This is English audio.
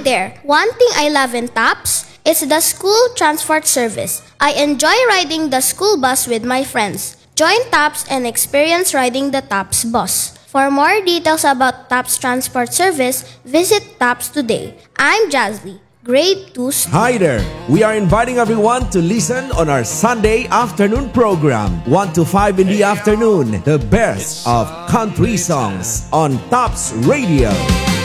there! One thing I love in TAPS is the school transport service. I enjoy riding the school bus with my friends. Join TAPS and experience riding the TAPS bus. For more details about TAPS transport service, visit TAPS today. I'm Jazly, grade 2 student. Hi there! We are inviting everyone to listen on our Sunday afternoon program, 1 to 5 in the afternoon, the best of country songs on TAPS Radio.